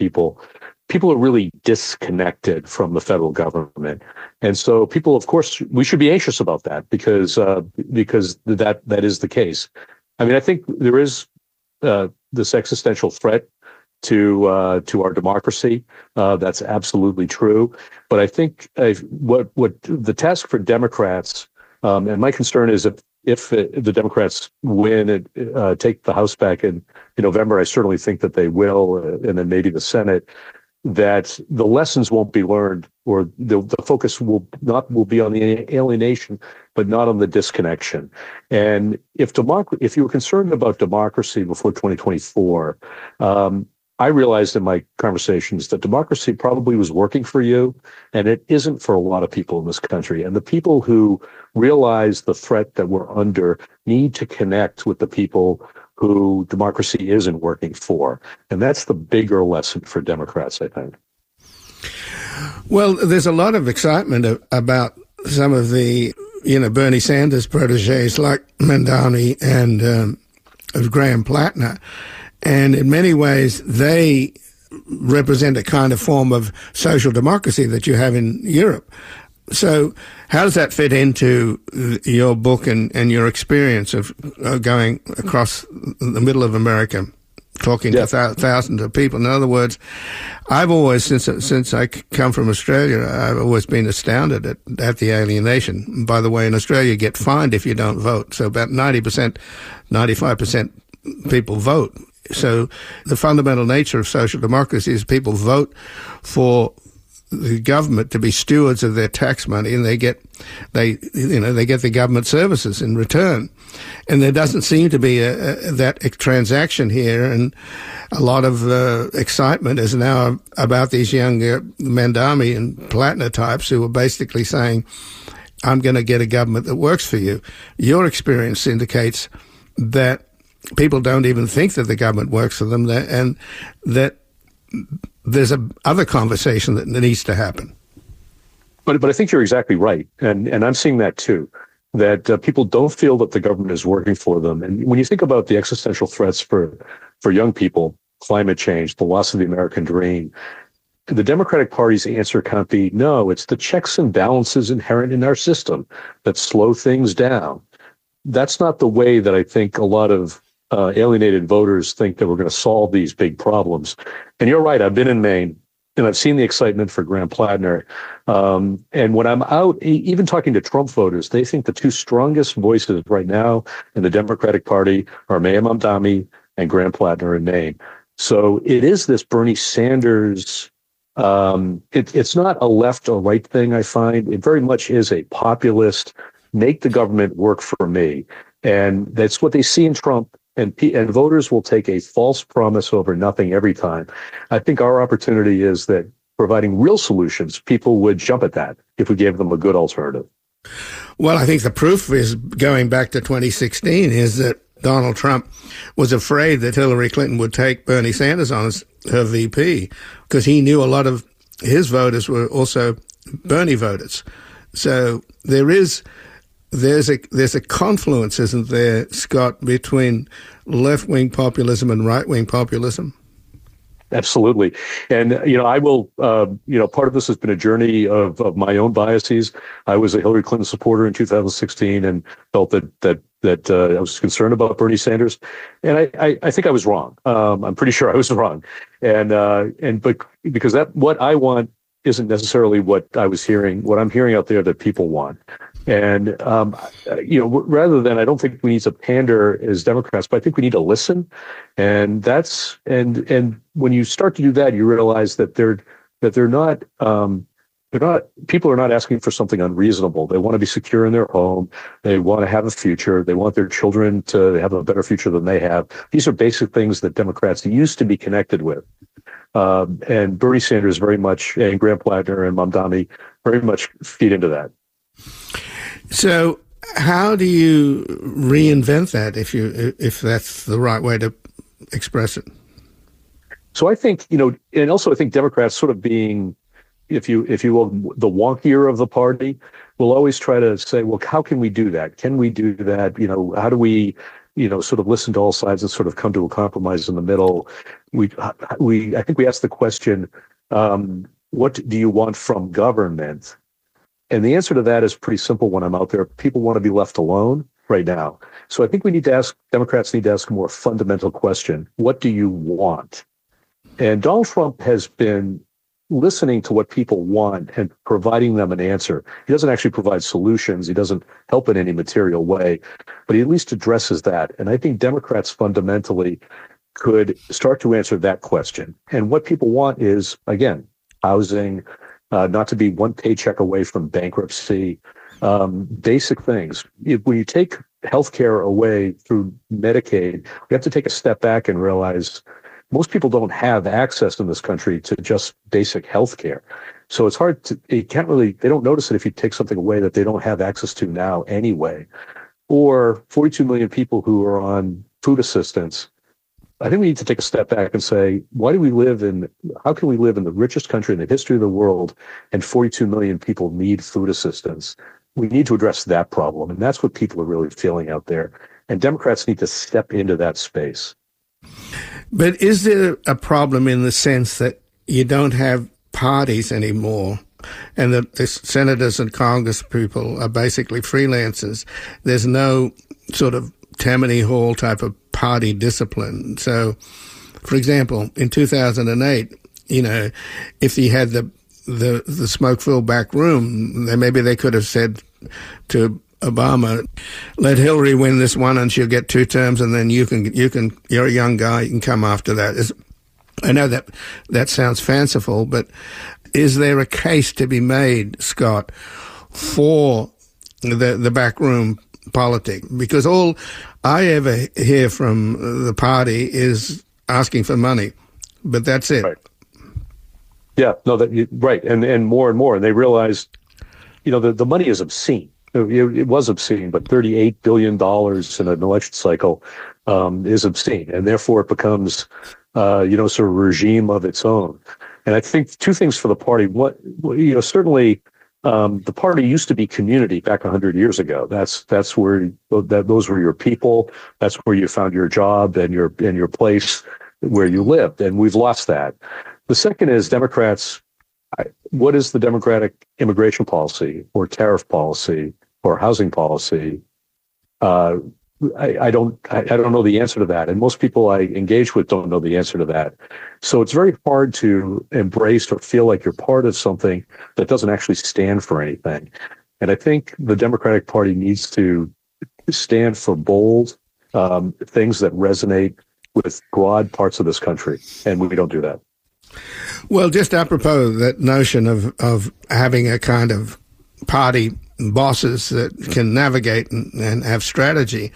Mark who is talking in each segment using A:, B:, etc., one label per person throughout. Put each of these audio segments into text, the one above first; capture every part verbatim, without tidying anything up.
A: people, people are really disconnected from the federal government. And so people, of course, we should be anxious about that because uh, because that that is the case. I mean, I think there is uh, this existential threat to uh, to our democracy. Uh, that's absolutely true. But I think uh, what what the task for Democrats, um, and my concern is if if it, the Democrats win and uh, take the House back in, in November, I certainly think that they will, uh, and then maybe the Senate, that the lessons won't be learned, or the, the focus will not will be on the alienation, but not on the disconnection. And if democ- if you were concerned about democracy before twenty twenty-four, um, I realized in my conversations that democracy probably was working for you, and it isn't for a lot of people in this country. And the people who realize the threat that we're under need to connect with the people who democracy isn't working for. And that's the bigger lesson for Democrats, I think.
B: Well, there's a lot of excitement about some of the, you know, Bernie Sanders proteges like Mamdani and um, Graham Plattner. And in many ways, they represent a kind of form of social democracy that you have in Europe. So how does that fit into your book and, and your experience of uh, going across the middle of America, talking yeah. to th- thousands of people? In other words, I've always, since since I come from Australia, I've always been astounded at, at the alienation. By the way, in Australia, you get fined if you don't vote. So about ninety percent, ninety-five percent people vote. So the fundamental nature of social democracy is people vote for the government to be stewards of their tax money, and they get, they, you know, they get the government services in return. And there doesn't seem to be a, a, that transaction here, and a lot of uh, excitement is now about these young uh, Mamdani and Plattner types who are basically saying, I'm going to get a government that works for you. Your experience indicates that people don't even think that the government works for them, and that there's a other conversation that needs to happen.
A: But but I think you're exactly right, and and I'm seeing that too. That uh, people don't feel that the government is working for them. And when you think about the existential threats for for young people, climate change, the loss of the American dream, the Democratic Party's answer can't be no. It's the checks and balances inherent in our system that slow things down. That's not the way that I think a lot of Uh, alienated voters think that we're going to solve these big problems. And you're right, I've been in Maine, and I've seen the excitement for Graham Plattner. Um, and when I'm out, even talking to Trump voters, they think the two strongest voices right now in the Democratic Party are Mayor Mamdani and Graham Plattner in Maine. So it is this Bernie Sanders, um, it, it's not a left or right thing, I find. It very much is a populist, make the government work for me. And that's what they see in Trump. And, and voters will take a false promise over nothing every time. I think our opportunity is that providing real solutions, people would jump at that if we gave them a good alternative.
B: Well, I think the proof is, going back to twenty sixteen, is that Donald Trump was afraid that Hillary Clinton would take Bernie Sanders on as her V P, because he knew a lot of his voters were also Bernie voters. So there is... There's a there's a confluence, isn't there, Scott, between left-wing populism and right-wing populism?
A: Absolutely. And, you know, I will, uh, you know, part of this has been a journey of, of my own biases. I was a Hillary Clinton supporter in two thousand sixteen and felt that that that uh, I was concerned about Bernie Sanders. And I, I, I think I was wrong. Um, I'm pretty sure I was wrong. And, uh, and but because that what I want isn't necessarily what I was hearing, what I'm hearing out there that people want. And, um, you know, rather than, I don't think we need to pander as Democrats, but I think we need to listen. And that's, and, and when you start to do that, you realize that they're, that they're not, um, they're not, people are not asking for something unreasonable. They want to be secure in their home. They want to have a future. They want their children to have a better future than they have. These are basic things that Democrats used to be connected with. Um, and Bernie Sanders very much, and Graham Plattner and Mamdani very much feed into that.
B: So how do you reinvent that, if you if that's the right way to express it?
A: So I think, you know, and also I think Democrats sort of being, if you if you will, the wonkier of the party, will always try to say, well, how can we do that? Can we do that? You know, how do we, you know, sort of listen to all sides and sort of come to a compromise in the middle. We, we, I think we asked the question, um, what do you want from government? And the answer to that is pretty simple when I'm out there. People want to be left alone right now. So I think we need to ask, Democrats need to ask a more fundamental question. What do you want? And Donald Trump has been listening to what people want and providing them an answer. He doesn't actually provide solutions. He doesn't help in any material way, but he at least addresses that. And I think Democrats fundamentally could start to answer that question. And what people want is, again, housing, uh, not to be one paycheck away from bankruptcy, um, basic things. If, when you take healthcare away through Medicaid, we have to take a step back and realize most people don't have access in this country to just basic health care. So it's hard to, you can't really, they don't notice it if you take something away that they don't have access to now anyway. Or forty-two million people who are on food assistance. I think we need to take a step back and say, why do we live in, how can we live in the richest country in the history of the world and forty-two million people need food assistance? We need to address that problem. And that's what people are really feeling out there. And Democrats need to step into that space.
B: But is there a problem in the sense that you don't have parties anymore and that the senators and Congress people are basically freelancers? There's no sort of Tammany Hall type of party discipline. So, for example, in two thousand eight, you know, if he had the the, the smoke-filled back room, then maybe they could have said to Obama, let Hillary win this one and she'll get two terms, and then you can, you can, you're a young guy, you can come after that. It's, I know that that sounds fanciful, but is there a case to be made, Scott, for the, the backroom politic? Because all I ever hear from the party is asking for money, but that's it.
A: Right. Yeah, no, that right. And, and more and more, and they realized, you know, the, the money is obscene. It was obscene, but thirty-eight billion dollars in an election cycle um, is obscene. And therefore it becomes, uh, you know, sort of a regime of its own. And I think two things for the party. What, you know, certainly um, the party used to be community back one hundred years ago. That's that's where that those were your people. That's where you found your job and your and your place where you lived. And we've lost that. The second is Democrats. What is the Democratic immigration policy or tariff policy or housing policy? Uh, I, I don't. I, I don't know the answer to that, and most people I engage with don't know the answer to that. So it's very hard to embrace or feel like you're part of something that doesn't actually stand for anything. And I think the Democratic Party needs to stand for bold um, things that resonate with broad parts of this country, and we don't do that.
B: Well, just apropos that notion of, of having a kind of party bosses that can navigate and, and have strategy,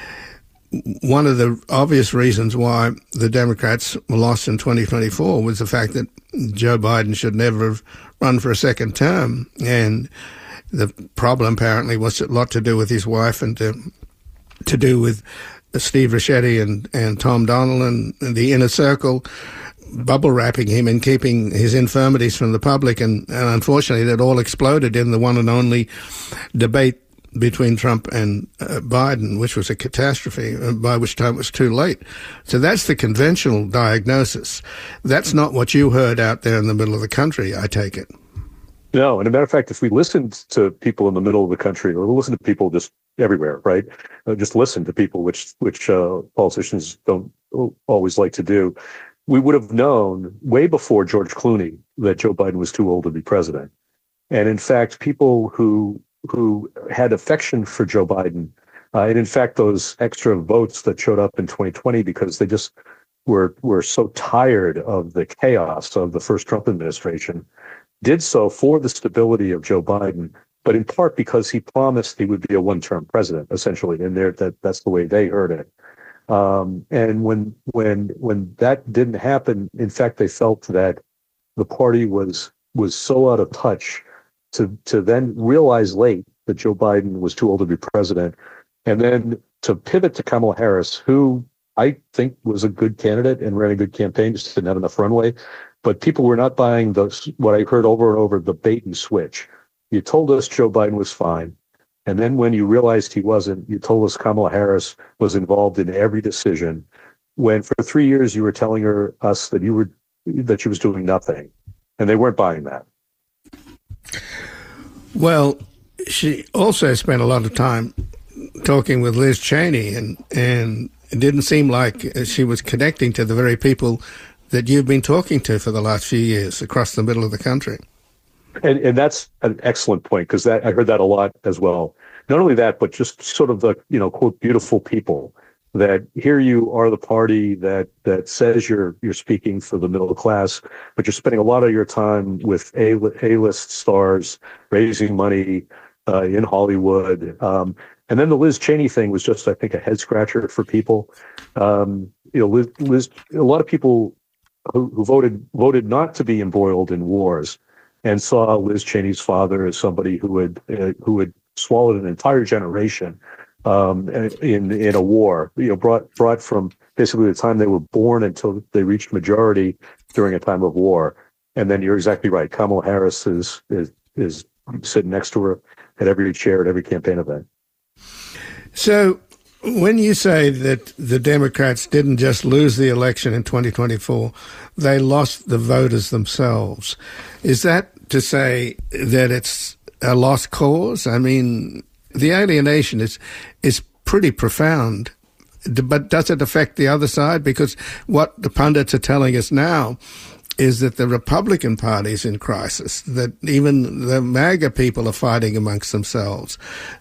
B: one of the obvious reasons why the Democrats were lost in twenty twenty-four was the fact that Joe Biden should never have run for a second term. And the problem apparently was a lot to do with his wife and to, to do with Steve Ricchetti and, and Tom Donnell and, and the inner circle bubble wrapping him and keeping his infirmities from the public. And, and unfortunately, it all exploded in the one and only debate between Trump and uh, Biden, which was a catastrophe, uh, by which time it was too late. So that's the conventional diagnosis. That's not what you heard out there in the middle of the country, I take it.
A: No, and as a matter of fact, if we listened to people in the middle of the country, or we listen to people just everywhere, right? Uh, just listen to people, which which uh, politicians don't always like to do. We would have known way before George Clooney that Joe Biden was too old to be president. And in fact, people who who had affection for Joe Biden, uh, and in fact, those extra votes that showed up in twenty twenty because they just were were so tired of the chaos of the first Trump administration, did so for the stability of Joe Biden, but in part because he promised he would be a one-term president, essentially, and there that that's the way they heard it. Um, and when when when that didn't happen, in fact, they felt that the party was was so out of touch to to then realize late that Joe Biden was too old to be president, and then to pivot to Kamala Harris, who I think was a good candidate and ran a good campaign, just didn't have enough runway. But people were not buying the what I heard over and over, the bait and switch. You told us Joe Biden was fine. And then when you realized he wasn't, you told us Kamala Harris was involved in every decision. When for three years you were telling her us that you were that she was doing nothing, and they weren't buying that.
B: Well, she also spent a lot of time talking with Liz Cheney, and and it didn't seem like she was connecting to the very people that you've been talking to for the last few years across the middle of the country.
A: And, and that's an excellent point, because that I heard that a lot as well. Not only that, but just sort of the, you know, quote, beautiful people that here you are, the party that that says you're you're speaking for the middle class, but you're spending a lot of your time with A A-list stars, raising money uh, in Hollywood. Um, and then the Liz Cheney thing was just, I think, a head scratcher for people. Um, you know, Liz, Liz, a lot of people who, who voted voted not to be embroiled in wars, and saw Liz Cheney's father as somebody who had uh, who had swallowed an entire generation um, in in a war. You know, brought brought from basically the time they were born until they reached majority during a time of war. And then you're exactly right. Kamala Harris is is is sitting next to her at every chair at every campaign event.
B: So, when you say that the Democrats didn't just lose the election in twenty twenty-four, they lost the voters themselves, is that to say that it's a lost cause? I mean, the alienation is is pretty profound, but does it affect the other side? Because what the pundits are telling us now is that the Republican Party is in crisis, that even the MAGA people are fighting amongst themselves.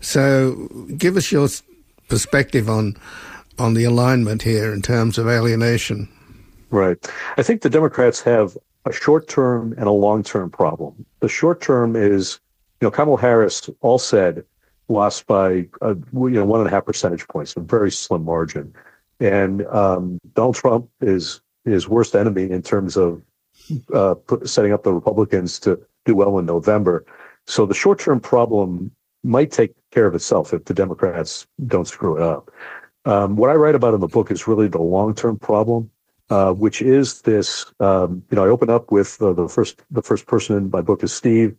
B: So give us your perspective on on the alignment here in terms of alienation.
A: Right. I think the Democrats have a short-term and a long-term problem. The short-term is, you know, Kamala Harris, all said, lost by, uh, you know, one and a half percentage points, a very slim margin. And um, Donald Trump is his worst enemy in terms of uh, put, setting up the Republicans to do well in November. So the short-term problem might take care of itself if the Democrats don't screw it up. Um, what I write about in the book is really the long-term problem, uh, which is this. Um, you know, I open up with uh, the first the first person in my book is Steve,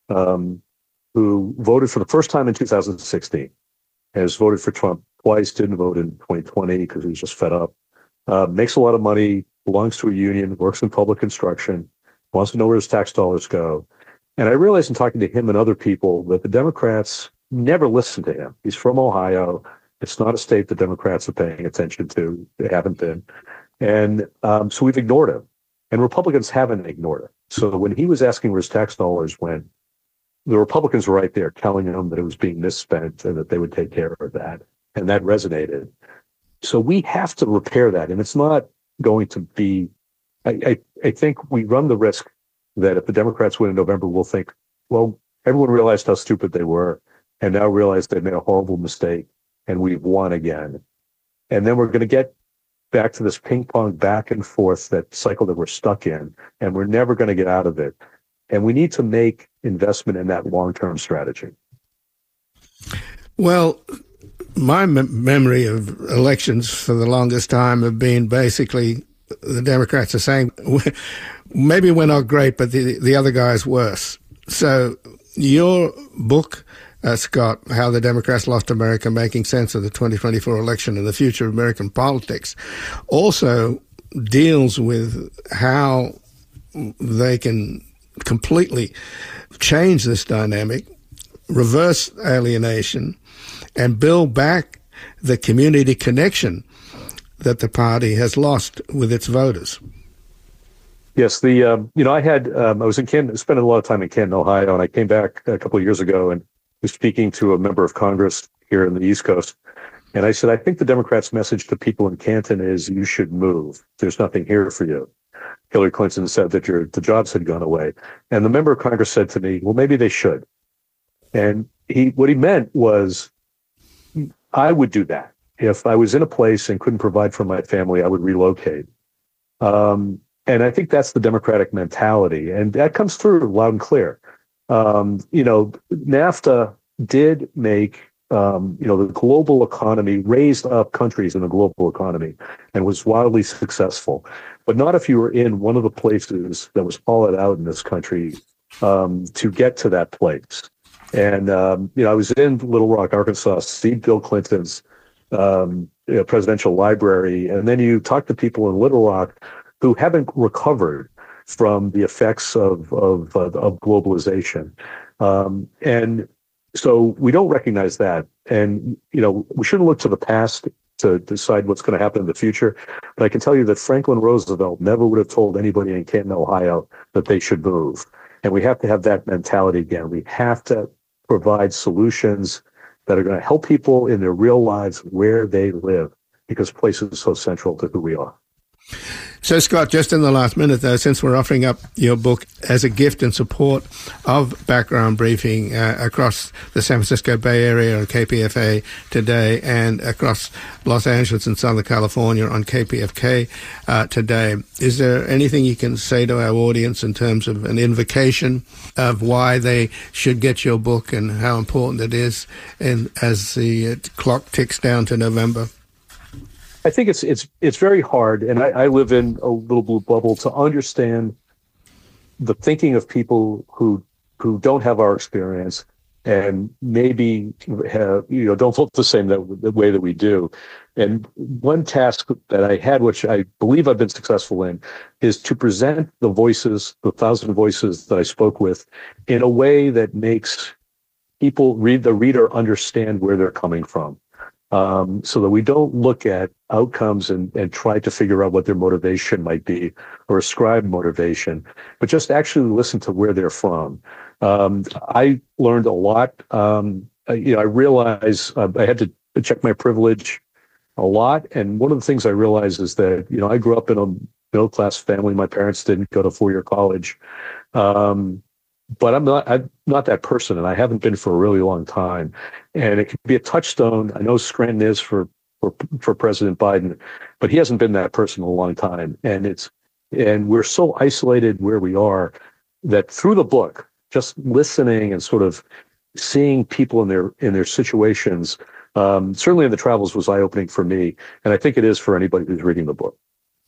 A: um, who voted for the first time in two thousand sixteen, has voted for Trump twice, didn't vote in twenty twenty because he was just fed up. Uh, makes a lot of money, belongs to a union, works in public construction, wants to know where his tax dollars go. And I realized in talking to him and other people that the Democrats never listened to him. He's from Ohio. It's not a state the Democrats are paying attention to. They haven't been. And um, so we've ignored him. And Republicans haven't ignored him. So when he was asking where his tax dollars went, the Republicans were right there telling him that it was being misspent and that they would take care of that. And that resonated. So we have to repair that. And it's not going to be, I, I, I think we run the risk that if the Democrats win in November, we'll think, well, everyone realized how stupid they were and now realize they made a horrible mistake and we've won again. And then we're going to get back to this ping pong back and forth, that cycle that we're stuck in, and we're never going to get out of it. And we need to make investment in that long-term strategy.
B: Well, my mem- memory of elections for the longest time have been basically the Democrats are saying, maybe we're not great, but the, the other guy's worse. So your book, uh, Scott, How the Democrats Lost America, Making Sense of the twenty twenty-four Election and the Future of American Politics, also deals with how they can completely change this dynamic, reverse alienation, and build back the community connection that the party has lost with its voters.
A: Yes, the um, you know I had um, I was in Canton, spent a lot of time in Canton, Ohio, and I came back a couple of years ago and was speaking to a member of Congress here in the East Coast, and I said, I think the Democrats' message to people in Canton is you should move. There's nothing here for you. Hillary Clinton said that your the jobs had gone away, and the member of Congress said to me, well, maybe they should. And he what he meant was, I would do that. If I was in a place and couldn't provide for my family, I would relocate. Um, and I think that's the Democratic mentality. And that comes through loud and clear. Um, you know, NAFTA did make, um, you know, the global economy, raised up countries in the global economy and was wildly successful. But not if you were in one of the places that was hollowed out in this country um, to get to that place. And, um, you know, I was in Little Rock, Arkansas, see Bill Clinton's um, you know, presidential library. And then you talk to people in Little Rock who haven't recovered from the effects of, of, uh, of globalization. Um, and so we don't recognize that. And, you know, we shouldn't look to the past to decide what's going to happen in the future. But I can tell you that Franklin Roosevelt never would have told anybody in Canton, Ohio, that they should move. And we have to have that mentality again. We have to provide solutions that are going to help people in their real lives where they live, because place is so central to who we are.
B: So, Scott, just in the last minute, though, since we're offering up your book as a gift in support of Background Briefing uh, across the San Francisco Bay Area on K P F A today and across Los Angeles and Southern California on K P F K uh, today, is there anything you can say to our audience in terms of an invocation of why they should get your book and how important it is in, as the uh, clock ticks down to November?
A: I think it's it's it's very hard, and I, I live in a little blue bubble, to understand the thinking of people who who don't have our experience and maybe have, you know, don't look the same that, the way that we do. And one task that I had, which I believe I've been successful in, is to present the voices, the thousand voices that I spoke with, in a way that makes people read the reader understand where they're coming from. Um, so that we don't look at outcomes and, and try to figure out what their motivation might be or ascribe motivation, but just actually listen to where they're from. Um, I learned a lot. Um, I, you know, I realized uh, I had to check my privilege a lot. And one of the things I realized is that, you know, I grew up in a middle-class family. My parents didn't go to four-year college. Um, But I'm not I'm not that person, and I haven't been for a really long time. And it can be a touchstone. I know Scranton is for, for for President Biden, but he hasn't been that person in a long time. And it's and we're so isolated where we are that through the book, just listening and sort of seeing people in their in their situations, um, certainly in the travels, was eye-opening for me, and I think it is for anybody who's reading the book.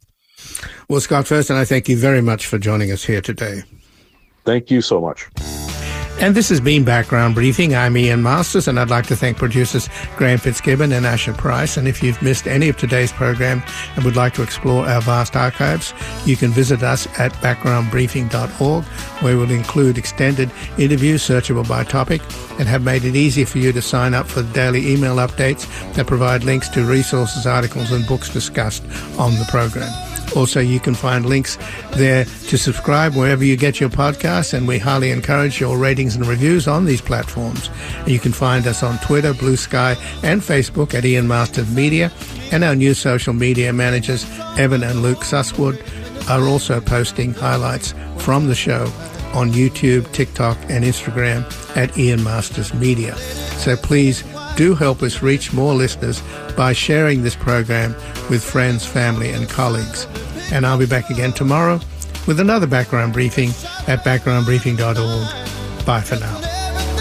B: Well, Scott Thurston, I thank you very much for joining us here today.
A: Thank you so much.
B: And this has been Background Briefing. I'm Ian Masters, and I'd like to thank producers Graham Fitzgibbon and Asher Price. And if you've missed any of today's program and would like to explore our vast archives, you can visit us at background briefing dot org, where we'll include extended interviews searchable by topic and have made it easy for you to sign up for daily email updates that provide links to resources, articles, and books discussed on the program. Also, you can find links there to subscribe wherever you get your podcasts, and we highly encourage your ratings and reviews on these platforms. You can find us on Twitter, Blue Sky, and Facebook at Ian Masters Media, and our new social media managers, Evan and Luke Susswood, are also posting highlights from the show on YouTube, TikTok, and Instagram at Ian Masters Media. So please do help us reach more listeners by sharing this program with friends, family, and colleagues. And I'll be back again tomorrow with another Background Briefing at background briefing dot org. Bye for now.